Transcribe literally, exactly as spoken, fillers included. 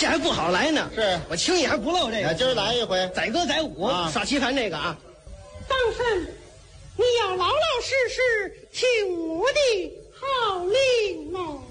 这还不好来呢。 是我轻易还不漏这个。 今儿来一回， 载歌载舞， 啊、 耍棋盘这个啊。 当身，你要老老实实听我的号令哦。